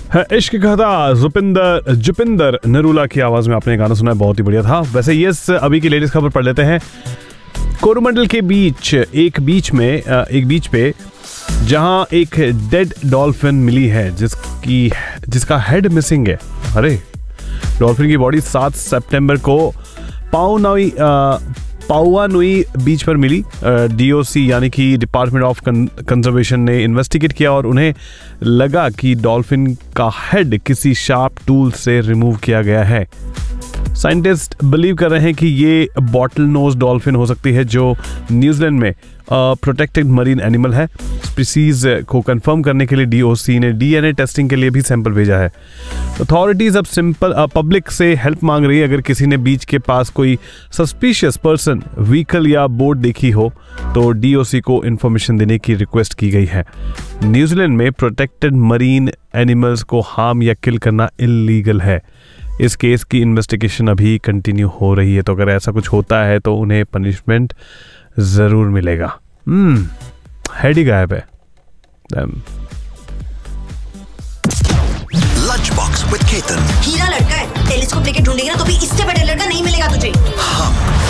है इश्क का था जुपिंदर नरूला की आवाज में आपने गाना सुना है, बहुत ही बढ़िया था। वैसे ये अभी की लेटेस्ट खबर पढ़ लेते हैं। कोरोमंडल के बीच एक बीच पे जहां एक डेड डॉल्फिन मिली है जिसका हेड मिसिंग है। अरे, डॉल्फिन की बॉडी 7 सितंबर को पाउआनुई बीच पर मिली। डीओसी यानी कि डिपार्टमेंट ऑफ कंजर्वेशन ने इन्वेस्टिगेट किया और उन्हें लगा कि डॉल्फिन का हेड किसी शार्प टूल से रिमूव किया गया है। साइंटिस्ट बिलीव कर रहे हैं कि ये बॉटल नोज डॉल्फिन हो सकती है, जो न्यूजीलैंड में प्रोटेक्टेड मरीन एनिमल है। स्पीसीज को कंफर्म करने के लिए डीओसी ने डीएनए टेस्टिंग के लिए भी सैंपल भेजा है। अथॉरिटीज अब पब्लिक से हेल्प मांग रही है। अगर किसी ने बीच के पास कोई सस्पिशियस पर्सन, व्हीकल या बोट देखी हो तो डीओसी को इंफॉर्मेशन देने की रिक्वेस्ट की गई है। न्यूजीलैंड में प्रोटेक्टेड मरीन एनिमल्स को हार्म या किल करना इलीगल है। इस केस की इन्वेस्टिगेशन अभी कंटिन्यू हो रही है, तो अगर ऐसा कुछ होता है तो उन्हें पनिशमेंट जरूर मिलेगा। हेड ही गायब है। Lunch box with Ketan. हीरा लड़का है, टेलीस्कोप लेके ढूंढेगा ना तो भी इससे बड़ा लड़का नहीं मिलेगा तुझे। हम